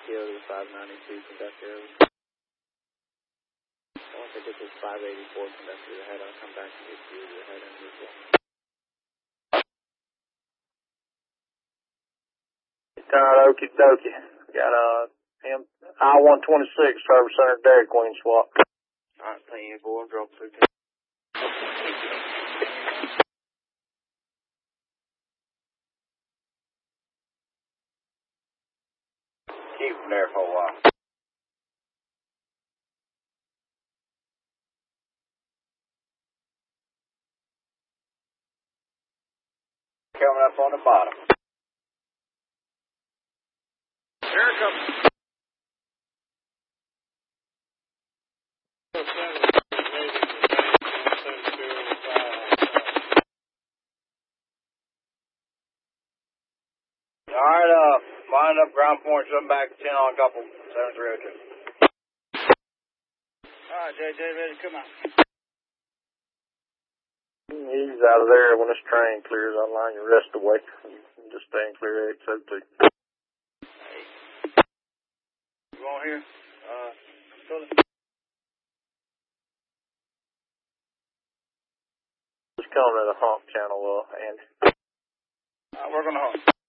Kilo to 592, conductor. Once I get this 584 conductor to the head, I'll come back and get you to the head end as well. Alright, okie dokie. Got I-126 Service Center Dairy Queen swap. Alright, plenty of boy, drop through. Keep them there for a while. Coming up on the bottom. Here it comes. Alright, line up ground point, come back 10 on couple, 7302. Alright, JJ, ready to come out. He's out of there when this train clears. I'll line your rest away. Just staying clear 872. You on here? Just coming to the hump channel, and we're gonna hump.